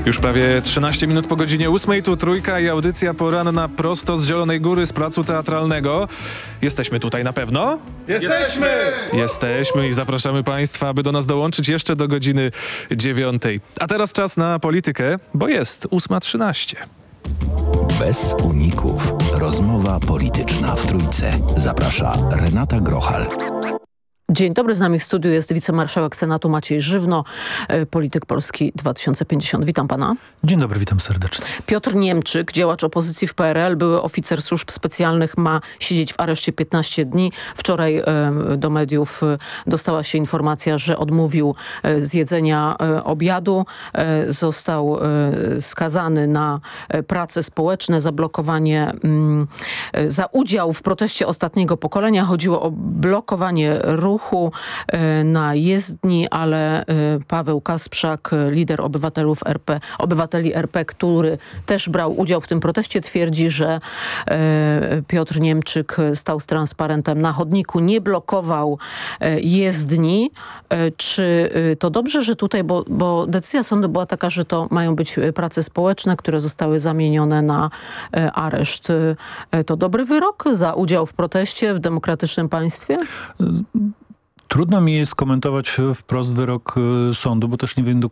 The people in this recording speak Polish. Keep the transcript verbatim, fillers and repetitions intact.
Już prawie trzynaście minut po godzinie ósmej, tu Trójka i audycja poranna prosto z Zielonej Góry, z Placu Teatralnego. Jesteśmy tutaj na pewno? Jesteśmy! Jesteśmy i zapraszamy Państwa, aby do nas dołączyć jeszcze do godziny dziewiątej. A teraz czas na politykę, bo jest ósma trzynaście. Bez uników. Rozmowa polityczna w Trójce. Zaprasza Renata Grochal. Dzień dobry, z nami w studiu jest wicemarszałek Senatu Maciej Żywno, polityk Polski dwa tysiące pięćdziesiąt. Witam pana. Dzień dobry, witam serdecznie. Piotr Niemczyk, działacz opozycji w P R L, były oficer służb specjalnych, ma siedzieć w areszcie piętnaście dni. Wczoraj y, do mediów y, dostała się informacja, że odmówił y, zjedzenia y, obiadu. Y, został y, skazany na y, prace społeczne, za blokowanie, y, za udział w proteście ostatniego pokolenia. Chodziło o blokowanie ruchu na jezdni, ale Paweł Kasprzak, lider obywatelów R P, obywateli R P, który też brał udział w tym proteście, twierdzi, że Piotr Niemczyk stał z transparentem na chodniku, nie blokował jezdni. Czy to dobrze, że tutaj, bo, bo decyzja sądu była taka, że to mają być prace społeczne, które zostały zamienione na areszt. To dobry wyrok za udział w proteście w demokratycznym państwie? Trudno mi jest komentować wprost wyrok sądu, bo też nie wiem do